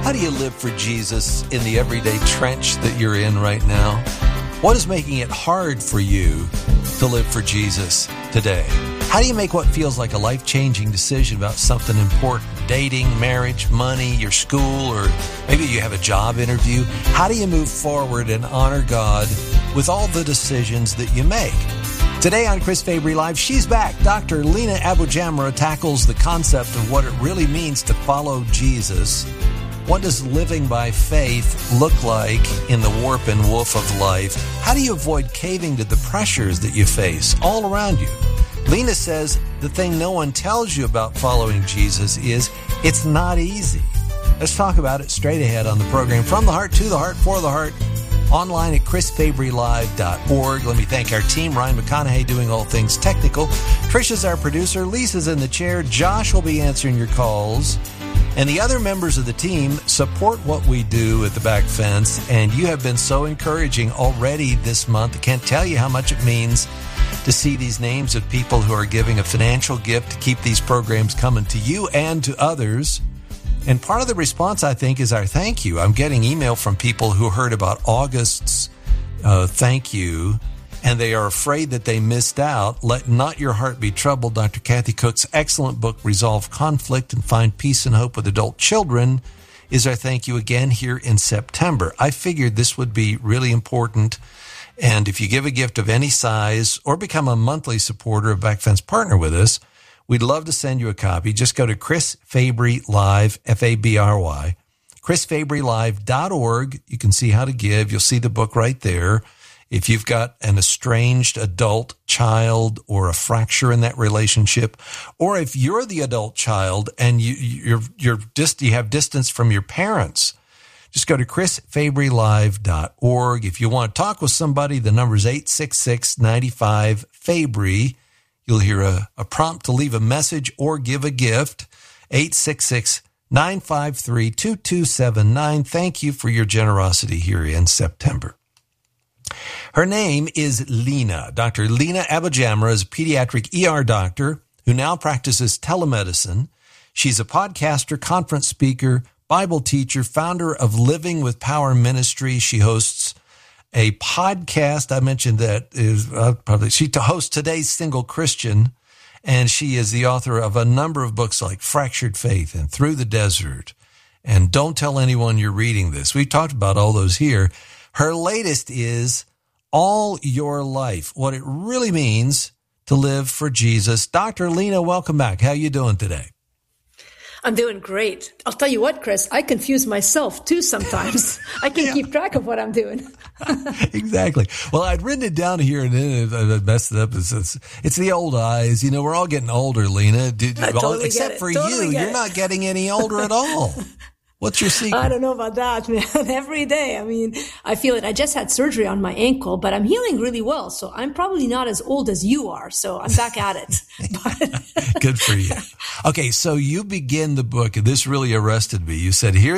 How do you live for Jesus in the everyday trench that you're in right now? What is making it hard for you to live for Jesus today? How do you make what feels like a life-changing decision about something important? Dating, marriage, money, your school, or maybe you have a job interview. How do you move forward and honor God with all the decisions that you make? Today on Chris Fabry Live, she's back. Dr. Lina AbuJamra tackles the concept of what it really means to follow Jesus. What does living by faith look like in the warp and woof of life? How do you avoid caving to the pressures that you face all around you? Lina says the thing no one tells you about following Jesus is it's not easy. Let's talk about it straight ahead on the program. From the heart, to the heart, for the heart, online at chrisfabrylive.org. Let me thank our team, Ryan McConaughey doing all things technical. Trisha's our producer. Lisa's in the chair. Josh will be answering your calls. And the other members of the team support what we do at the Back Fence, and you have been so encouraging already this month. I can't tell you how much it means to see these names of people who are giving a financial gift to keep these programs coming to you and to others. And part of the response, I think, is our thank you. I'm getting email from people who heard about August's thank you, and they are afraid that they missed out. Let not your heart be troubled. Dr. Kathy Cook's excellent book, Resolve Conflict and Find Peace and Hope with Adult Children, is our thank you again here in September. I figured this would be really important. And if you give a gift of any size or become a monthly supporter of Back Fence, partner with us, we'd love to send you a copy. Just go to Chris Fabry Live, Fabry, chrisfabrylive.org. You can see how to give. You'll see the book right there. If you've got an estranged adult child or a fracture in that relationship, or if you're the adult child and you have distance from your parents, just go to chrisfabrylive.org. If you want to talk with somebody, the number is 866-95-FABRY. You'll hear a prompt to leave a message or give a gift. 866-953-2279. Thank you for your generosity here in September. Her name is Lina. Dr. Lina AbuJamra is a pediatric ER doctor who now practices telemedicine. She's a podcaster, conference speaker, Bible teacher, founder of Living with Power Ministry. She hosts a podcast. I mentioned that she hosts Today's Single Christian, and she is the author of a number of books like Fractured Faith and Through the Desert. And don't tell anyone you're reading this. We've talked about all those here. Her latest is All Your Life, what it really means to live for Jesus. Dr. Lina, welcome back. How are you doing today? I'm doing great. I'll tell you what, Chris, I confuse myself too sometimes. I can't keep track of what I'm doing. Exactly. Well, I'd written it down here and then I messed it up. It's the old eyes. You know, we're all getting older, Lina. Except for you. You're not getting any older at all. What's your secret? I don't know about that, man. Every day. I mean, I feel it. I just had surgery on my ankle, but I'm healing really well. So I'm probably not as old as you are. So I'm back at it. Good for you. Okay. So you begin the book, and this really arrested me. You said, here's